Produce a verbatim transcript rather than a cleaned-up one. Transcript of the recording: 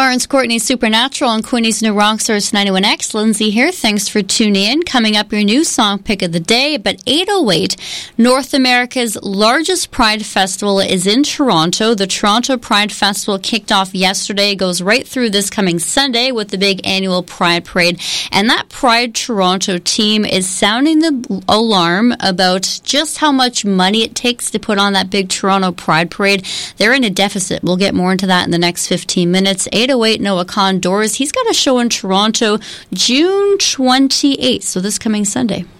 Barnes, Courtney Supernatural, and Queenie's New Rock Source ninety-one X. Lindsay here. Thanks for tuning in. Coming up, your new song pick of the day. But eight oh eight, North America's largest Pride Festival is in Toronto. The Toronto Pride Festival kicked off yesterday, goes right through this coming Sunday with the big annual Pride Parade. And that Pride Toronto team is sounding the alarm about just how much money it takes to put on that big Toronto Pride Parade. They're in a deficit. We'll get more into that in the next fifteen minutes. eight oh eight Noah Khan Doors. He's got a show in Toronto June twenty-eighth, so this coming Sunday.